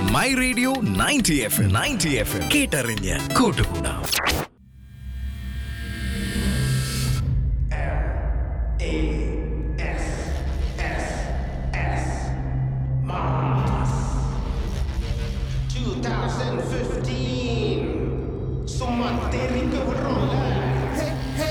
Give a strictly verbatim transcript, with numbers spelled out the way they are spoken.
My radio ninety F M ninety F M കേട്ടറിഞ്ഞ് കൂട്ടുകൂടാം. twenty fifteen, som materie que roller.